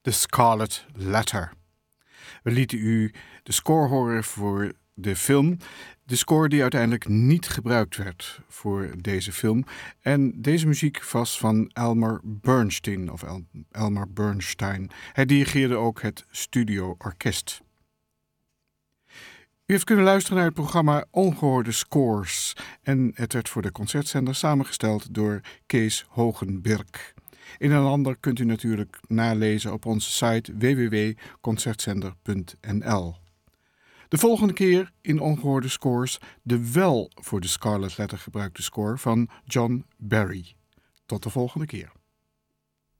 The Scarlet Letter. We lieten u de score horen voor de film. De score die uiteindelijk niet gebruikt werd voor deze film. En deze muziek was van Elmer Bernstein. Elmer Bernstein. Hij dirigeerde ook het studioorkest. U heeft kunnen luisteren naar het programma Ongehoorde Scores. En het werd voor de concertzender samengesteld door Kees Hogenberg. Een en ander kunt u natuurlijk nalezen op onze site www.concertzender.nl. De volgende keer in Ongehoorde Scores de wel voor de Scarlet Letter gebruikte score van John Barry. Tot de volgende keer.